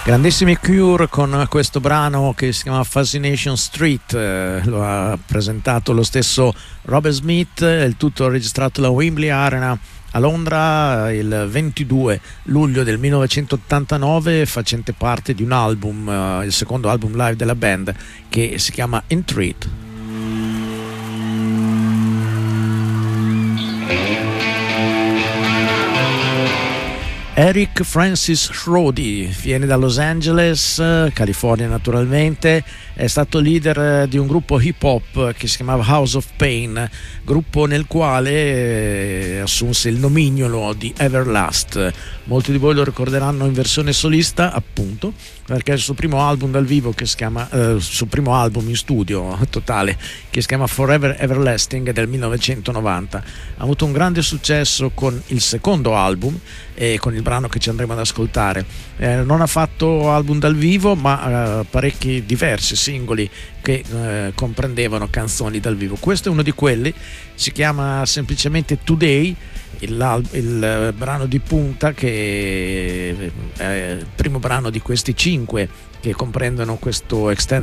Grandissimi Cure con questo brano che si chiama Fascination Street, lo ha presentato lo stesso Robert Smith, il tutto registrato alla Wembley Arena a Londra il 22 luglio del 1989, facente parte di un album, il secondo album live della band, che si chiama In Treat. Eric Francis Schrody viene da Los Angeles, California naturalmente, è stato leader di un gruppo hip hop che si chiamava House of Pain, gruppo nel quale assunse il nomignolo di Everlast. Molti di voi lo ricorderanno in versione solista, appunto, perché il suo primo album dal vivo, che si chiama suo primo album in studio totale, che si chiama Forever Everlasting, del 1990, ha avuto un grande successo con il secondo album e con il brano che ci andremo ad ascoltare. Non ha fatto album dal vivo, ma parecchi diversi singoli che comprendevano canzoni dal vivo. Questo è uno di quelli, si chiama semplicemente Today, il brano di punta, che è il primo brano di questi 5 che comprendono questo extended